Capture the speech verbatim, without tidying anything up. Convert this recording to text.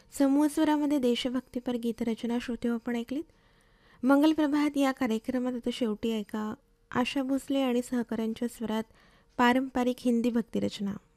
समूह स्वरामध्ये देशभक्तीपर गीतरचना श्रोते आपण ऐकलीत. मंगल प्रभात या कार्यक्रमात आता शेवटी ऐका आशा भोसले आणि सहकाऱ्यांच्या स्वरात पारंपरिक हिंदी भक्तिरचना.